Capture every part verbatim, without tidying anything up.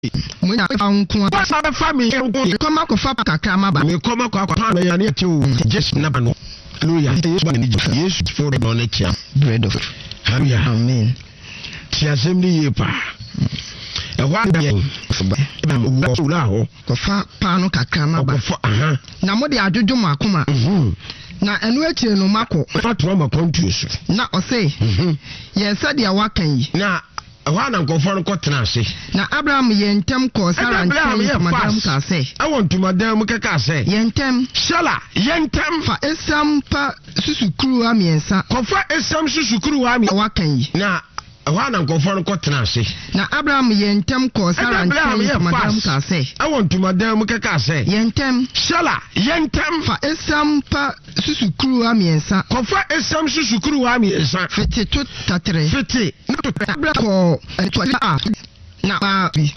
Munya anko. Wasa be family enko. Koma ko fa kakra maba. Me koma ko akwa na ya ne ate o. Just na bano. Hallelujah. Yesu ba ni Yesu for the on ekia. Bread of. Hallelujah. Amen. Ti assembly ye pa. E wa da yen. Ba wo so la ho. Ko fa pa no kakra maba. Ko fa aha. Na mo de adwodwo makoma. Mhm. Na enu etie no mako. Fa to ma kontusu. Na o say. Mhm. Ye said ya wakan yi. Na wa na nkofo no kotena ase. Na Abraham ye ntem ko Sarah ntem madam ka say. I want to madam ka ka say. Ye ntem. Shala, ye ntem Fa esam pa susukuru amiensa. Ko fa esam susukuru ami wakan yi. Na wa na nkofo no kotena ase. Na Abraham ye ntem ko Sarah ntem madam ka say. I want to madam ka ka say. Ye ntem. Shala, ye ntem Fa esam pa susukuru amiensa. Ko fa esam susukuru amiensa. Fete to tatre. Fete. Abraham ko etwa a. Na ba bi.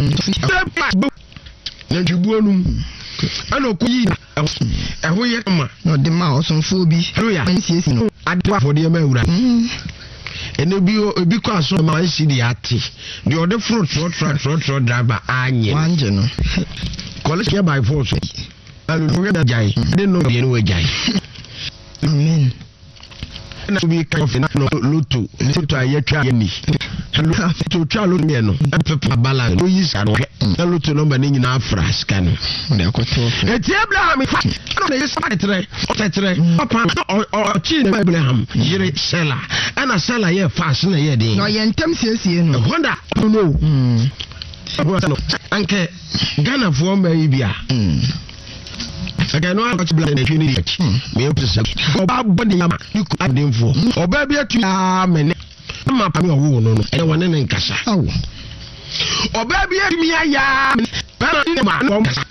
Na jubuonum. Ana okuyi eho ye ma. No de ma osonfo bi. Ansiesie no. Adwa for de ma wura. Ene bi obi kwa aso ma ansi de ate. De ode fruit fruit fruit fruit fruit driver anye. Wanje no. College here by force. Alu no ga jai. De no ye no jai. Amen. Na bi ka of na lutu. Lutu ayetwa ye ni. Lutu twa lutu me no. Pepa balance. No yi sa no. Na lutu no ba ni nyina afra ska no. De akoto. Eti Abraham fa. No de sa tetre. O tetre. Papa o chi ne Abraham. Yire Sela. Ana Sela ye fast na ye din. No ye ntem siesie no. Honda. No. Mm. Anke Ghana fo ma yi bia. Mm. Aga no akọ bla na twini ri. Me empisa. Oba body ma you ademfo. Oba bia tu amene. Ma pa me owo no no. E wone ne nkasa. Awo. Oba bia mi aya. Para ni ma no nkasa.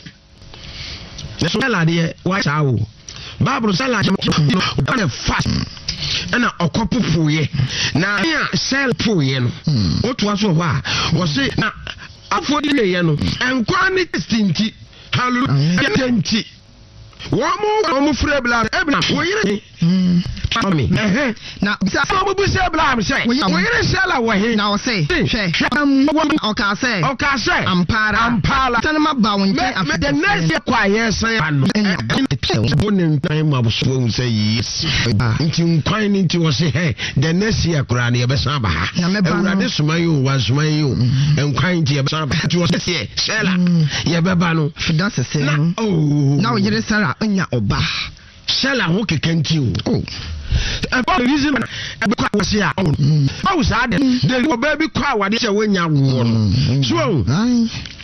Ne so la de wa sa wo. Bible sala no na fast. Ana okopupuye. Na ya sell puye no. Otu aso ho a wo se na afodi ye no. Enkwa ni stinti. Hallelujah. Tenti. Womu womu free blood ebna wo yire mm mami eh na bisa womu bu say blood say wo yire shala wo he na o say hwe am o ka say o ka say ampara ampara tan ma ba won tay after the next year kwa yes ano bonin time ma so wo say yes nti nkwan nti wo say hey the next year kura na ye be san ba ha ewurade sumayo wa sumayo nkwan nti ye be san ba nti wo say shala ye be ba no fida sese na oh na wo yire Sarah anya oba Shala ho kekanti o oh e for the reason e be kwa wose a o o sa de de oba bi kwa wade se wonya wo no so